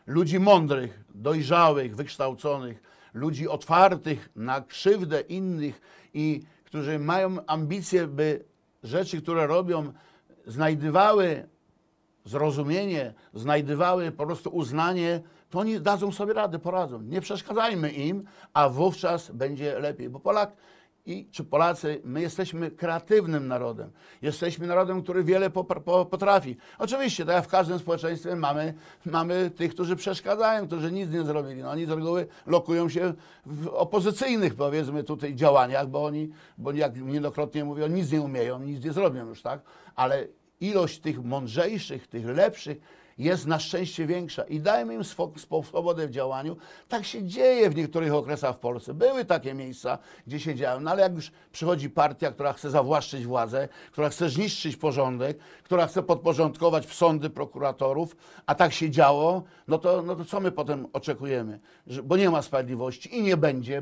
ludzi mądrych, dojrzałych, wykształconych, ludzi otwartych na krzywdę innych i którzy mają ambicje, by rzeczy, które robią, znajdywały zrozumienie, znajdywały po prostu uznanie, to oni dadzą sobie radę, poradzą. Nie przeszkadzajmy im, a wówczas będzie lepiej. Bo Polak czy Polacy, my jesteśmy kreatywnym narodem. Jesteśmy narodem, który wiele potrafi. Oczywiście, tak jak w każdym społeczeństwie mamy tych, którzy przeszkadzają, którzy nic nie zrobili. No, oni z reguły lokują się w opozycyjnych, powiedzmy, tutaj działaniach, bo jak niejednokrotnie mówią, nic nie umieją, nic nie zrobią już, tak? Ale ilość tych mądrzejszych, tych lepszych jest na szczęście większa i dajmy im swobodę w działaniu. Tak się dzieje w niektórych okresach w Polsce. Były takie miejsca, gdzie się działo, no ale jak już przychodzi partia, która chce zawłaszczyć władzę, która chce zniszczyć porządek, która chce podporządkować sądy prokuratorów, a tak się działo, no to co my potem oczekujemy? Bo nie ma sprawiedliwości i nie będzie,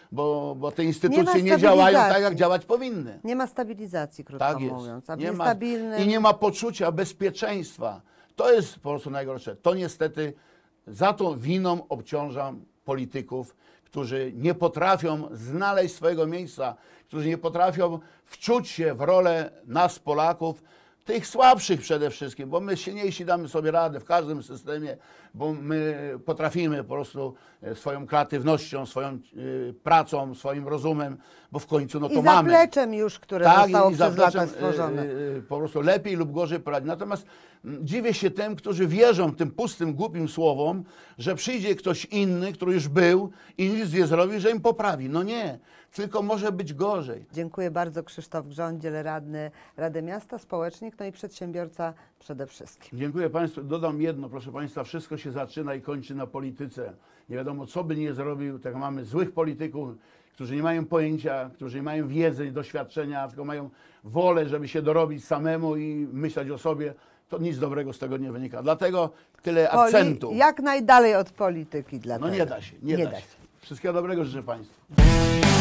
bo te instytucje nie działają tak, jak działać powinny. Nie ma stabilizacji, krótko Tak jest. mówiąc. A I nie ma poczucia bezpieczeństwa. To jest po prostu najgorsze. To niestety za tą winą obciążam polityków, którzy nie potrafią znaleźć swojego miejsca, którzy nie potrafią wczuć się w rolę nas, Polaków, tych słabszych przede wszystkim, bo my silniejsi damy sobie radę w każdym systemie, bo my potrafimy po prostu swoją kreatywnością, swoją pracą, swoim rozumem, bo w końcu no to mamy. I zapleczem już, które zostało przez lata stworzone. Po prostu lepiej lub gorzej poradzi. Natomiast dziwię się tym, którzy wierzą tym pustym, głupim słowom, że przyjdzie ktoś inny, który już był i nic nie zrobił, że im poprawi. No nie, tylko może być gorzej. Dziękuję bardzo. Krzysztof Grządziel, radny Rady Miasta, społecznik, no i przedsiębiorca przede wszystkim. Dziękuję Państwu. Dodam jedno, proszę Państwa, wszystko się zaczyna i kończy na polityce. Nie wiadomo, co by nie zrobił, tak mamy złych polityków, którzy nie mają pojęcia, którzy nie mają wiedzy i doświadczenia, tylko mają wolę, żeby się dorobić samemu i myśleć o sobie. To nic dobrego z tego nie wynika. Dlatego tyle akcentu. Jak najdalej od polityki. Dlatego. No nie da się, nie da się. Wszystkiego dobrego życzę Państwu.